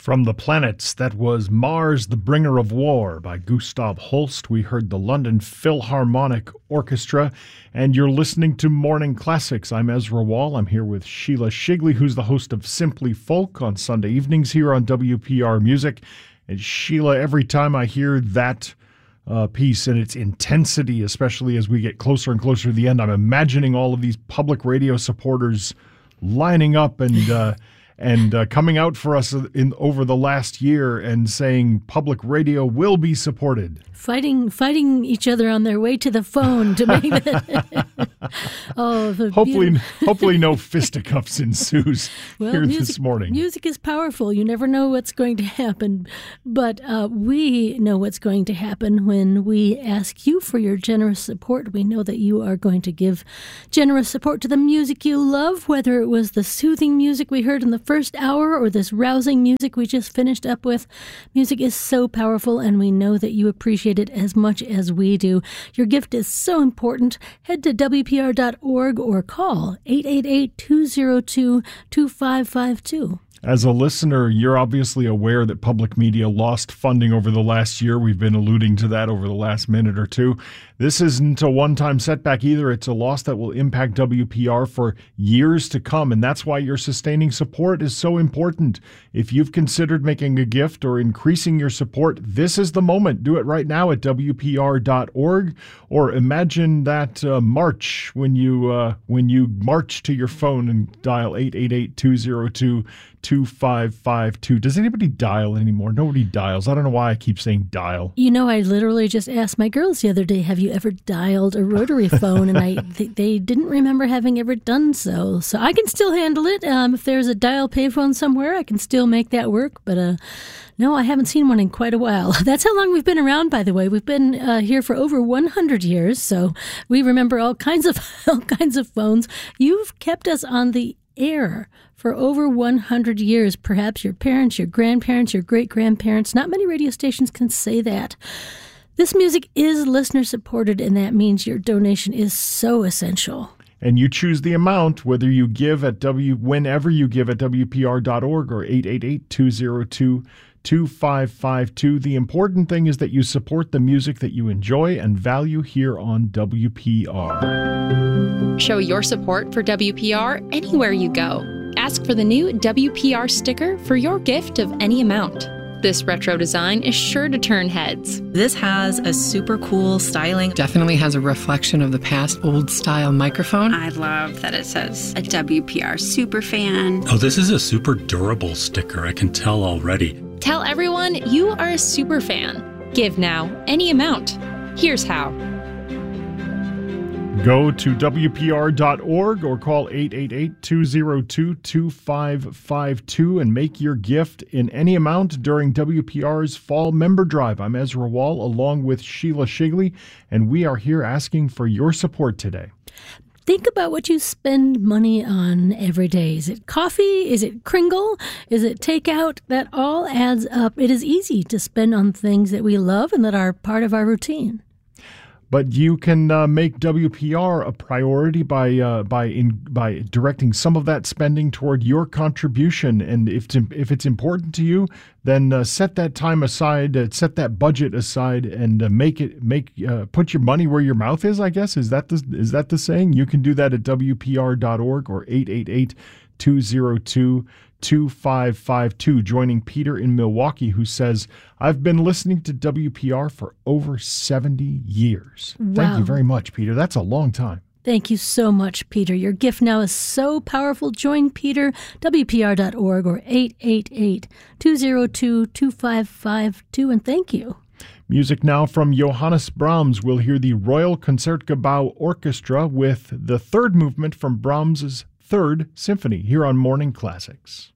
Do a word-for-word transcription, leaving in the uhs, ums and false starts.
From the Planets, that was Mars, the Bringer of War by Gustav Holst. We heard the London Philharmonic Orchestra, and you're listening to Morning Classics. I'm Ezra Wall. I'm here with Sheila Shigley, who's the host of Simply Folk on Sunday evenings here on W P R Music. And Sheila, every time I hear that uh, piece and its intensity, especially as we get closer and closer to the end, I'm imagining all of these public radio supporters lining up and uh, and uh, coming out for us in over the last year and saying public radio will be supported. Fighting fighting each other on their way to the phone to make that. oh, the hopefully, beautiful. hopefully no fisticuffs ensues well, here music, this morning. Music is powerful. You never know what's going to happen. But uh, we know what's going to happen when we ask you for your generous support. We know that you are going to give generous support to the music you love, whether it was the soothing music we heard in the first hour or this rousing music we just finished up with. Music is so powerful, and we know that you appreciate it as much as we do. Your gift is so important. Head to W P R dot org or call eight eight eight, two zero two, two five five two. As a listener, you're obviously aware that public media lost funding over the last year. We've been alluding to that over the last minute or two. This isn't a one-time setback either. It's a loss that will impact W P R for years to come, and that's why your sustaining support is so important. If you've considered making a gift or increasing your support, this is the moment. Do it right now at W P R dot org, or imagine that uh, march when you uh, when you march to your phone and dial eight eight eight, two zero two, two five five two. Does anybody dial anymore? Nobody dials. I don't know why I keep saying dial. You know, I literally just asked my girls the other day, have you ever dialed a rotary phone? And I th- they didn't remember having ever done so. So I can still handle it. Um, if there's a dial payphone somewhere, I can still make that work. But uh, no, I haven't seen one in quite a while. That's how long we've been around, by the way. We've been uh, here for over one hundred years. So we remember all kinds of all kinds of phones. You've kept us on the air for over one hundred years. Perhaps your parents, your grandparents, your great-grandparents. Not many radio stations can say that. This music is listener-supported, and that means your donation is so essential. And you choose the amount, whether you give at W, whenever you give at W P R dot org or eight eight eight, two zero two, two five five two. The important thing is that you support the music that you enjoy and value here on W P R. Show your support for W P R anywhere you go. Ask for the new W P R sticker for your gift of any amount. This retro design is sure to turn heads. This has a super cool styling. Definitely has a reflection of the past old style microphone. I love that it says a W P R super fan. Oh, this is a super durable sticker. I can tell already. Tell everyone you are a super fan. Give now, any amount. Here's how. Go to W P R dot org or call eight eight eight, two zero two, two five five two and make your gift in any amount during W P R's Fall Member Drive. I'm Ezra Wall along with Sheila Shigley, and we are here asking for your support today. Think about what you spend money on every day. Is it coffee? Is it Kringle? Is it takeout? That all adds up. It is easy to spend on things that we love and that are part of our routine. But you can uh, make W P R a priority by uh, by in, by directing some of that spending toward your contribution. And if it's, if it's important to you, then uh, set that time aside, uh, set that budget aside, and uh, make it make uh, put your money where your mouth is. I guess is that the is that the saying? You can do that at W P R dot org or eight eight eight, two zero two, two five five two. Joining Peter in Milwaukee, who says, I've been listening to W P R for over seventy years. Wow. Thank you very much, Peter. That's a long time. Thank you so much, Peter. Your gift now is so powerful. Join Peter, W P R dot org or eight eight eight, two zero two, two five five two, and thank you. Music now from Johannes Brahms. We'll hear the Royal Concertgebouw Orchestra with the third movement from Brahms's Third Symphony here on Morning Classics.